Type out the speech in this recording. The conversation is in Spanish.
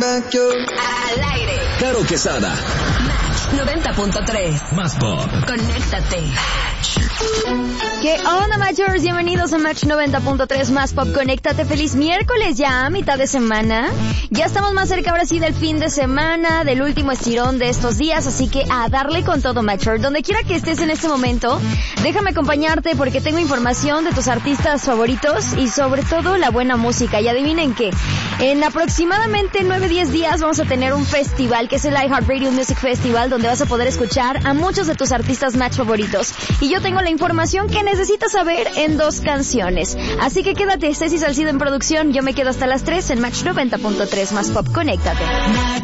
Al aire. Caro Quesada. Match 90.3. Más pop. Conéctate. ¿Qué onda, Matchers? Bienvenidos a Match 90.3 Más Pop. Conéctate. Feliz miércoles ya, mitad de semana. Ya estamos más cerca ahora sí del fin de semana, del último estirón de estos días, así que a darle con todo, Matcher. Donde quiera que estés en este momento, déjame acompañarte porque tengo información de tus artistas favoritos y sobre todo la buena música. Y adivinen qué, en aproximadamente 9-10 días vamos a tener un festival que es el iHeartRadio Music Festival, donde vas a poder escuchar a muchos de tus artistas Match favoritos. Y yo tengo la información que necesitas saber en 2 canciones. Así que quédate, Ceci Salcido en producción. Yo me quedo hasta las 3 en Match 90.3 Más Pop. Conéctate. Match